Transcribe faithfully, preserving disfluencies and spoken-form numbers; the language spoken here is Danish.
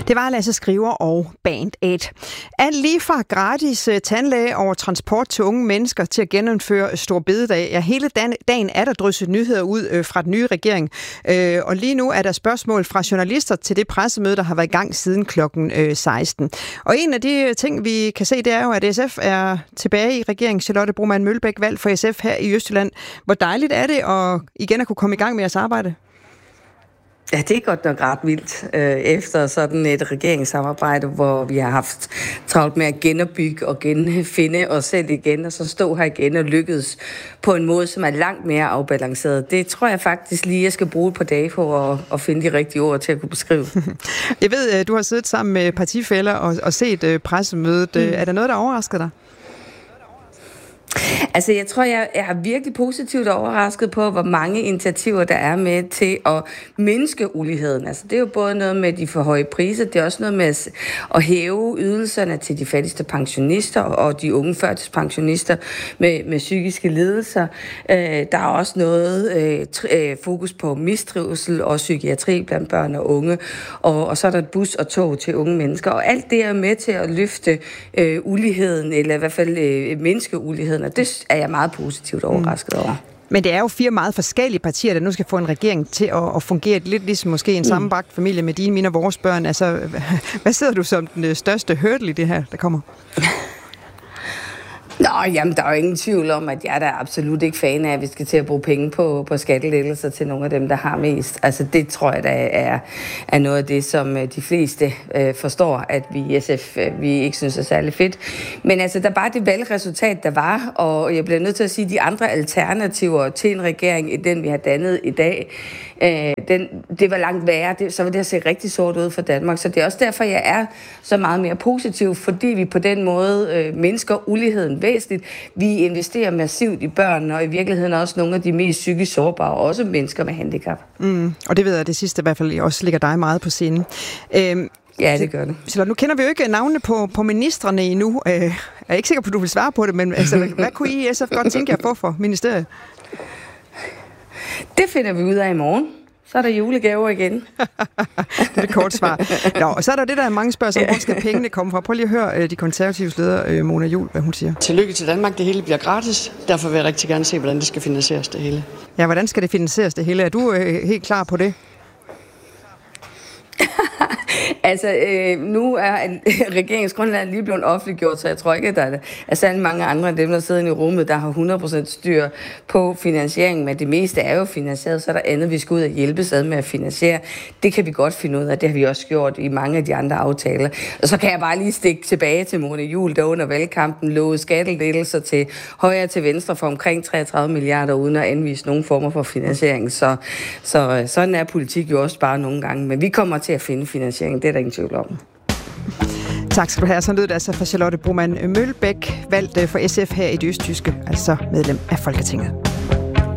Det var Lasse Skriver og Band aid. Alt lige fra gratis tandlæge over transport til unge mennesker til at genindføre Store Bededag. Ja, hele dagen er der drysset nyheder ud fra den nye regering. Og lige nu er der spørgsmål fra journalister til det pressemøde, der har været i gang siden klokken seksten. Og en af de ting, vi kan se, det er jo, at S F er tilbage i regeringen. Charlotte Broman Mølbæk, valgt for S F her i Østjylland. Hvor dejligt er det at igen at kunne komme i gang med jeres arbejde? Ja, det er godt nok ret vildt, øh, efter sådan et regeringssamarbejde, hvor vi har haft travlt med at genopbygge og genfinde os selv igen, og så stå her igen og lykkedes på en måde, som er langt mere afbalanceret. Det tror jeg faktisk lige, jeg skal bruge et par dage på at, at finde de rigtige ord til at kunne beskrive. Jeg ved, du har siddet sammen med partifæller og, og set pressemødet. Mm. Er der noget, der overrasker dig? Altså, jeg tror, jeg er virkelig positivt overrasket på, hvor mange initiativer, der er med til at mindske uligheden. Altså, det er jo både noget med de for høje priser, det er også noget med at hæve ydelserne til de fattigste pensionister og de unge førtidspensionister med, med psykiske lidelser. Øh, der er også noget øh, t- fokus på mistrivsel og psykiatri blandt børn og unge, og, og så er der bus og tog til unge mennesker. Og alt det er med til at løfte øh, uligheden, eller i hvert fald øh, mindske uligheden. Og det er jeg meget positivt overrasket over. Men det er jo fire meget forskellige partier, der nu skal få en regering til at, at fungere lidt ligesom måske en sammenbagt familie med dine, mine og vores børn. Altså, hvad sidder du som den største hurdle i det her, der kommer? Nå, jamen, der er jo ingen tvivl om, at jeg er da absolut ikke fan af, at vi skal til at bruge penge på, på skattelettelser til nogle af dem, der har mest. Altså, det tror jeg, der er, er noget af det, som de fleste øh, forstår, at vi i S F øh, vi ikke synes er særlig fedt. Men altså, der er bare det valgresultat, der var, og jeg bliver nødt til at sige, at de andre alternativer til en regering, end den vi har dannet i dag, øh, den, det var langt værre. Det, så vil det have set rigtig sort ud for Danmark. Så det er også derfor, jeg er så meget mere positiv, fordi vi på den måde øh, mindsker uligheden væsentligt. Vi investerer massivt i børn, og i virkeligheden også nogle af de mest psykisk sårbare, også mennesker med handicap. Mm, og det ved jeg, det sidste i hvert fald også ligger dig meget på sinde. Øhm, ja, det gør det. Så nu kender vi jo ikke navnene på, på ministrene endnu. Øh, jeg er ikke sikker på, at du vil svare på det, men altså, hvad kunne I i S F godt tænke jer at få for ministeriet? Det finder vi ud af i morgen. Så er der julegaver igen. Det er et kort svar. Nå, og så er der det, der er mange spørgsmål, hvor skal pengene komme fra? Prøv lige at høre de konservatives leder, Mona Juul, hvad hun siger. Tillykke til Danmark, det hele bliver gratis. Derfor vil jeg rigtig gerne se, hvordan det skal finansieres, det hele. Ja, hvordan skal det finansieres, det hele? Er du øh, helt klar på det? Altså, øh, nu er regeringsgrundlaget lige blevet offentliggjort, så jeg tror ikke, at der er særlig mange andre af dem, der sidder i rummet, der har hundrede procent styr på finansieringen, men det meste er jo finansieret, så er der andet, vi skal ud og hjælpes ad med at finansiere. Det kan vi godt finde ud af, det har vi også gjort i mange af de andre aftaler. Og så kan jeg bare lige stikke tilbage til Mona Juul, der under valgkampen lovede skattelettelser til højre til venstre for omkring treogtredive milliarder, uden at anvise nogen former for finansiering. Så, så sådan er politik jo også bare nogle gange, men vi kommer til at finde finansiering. Det er der ingen tvivl om. Tak skal du have. Så lød det altså fra Charlotte Broman Mølbæk, valgt for S F her i det østtyske, altså medlem af Folketinget.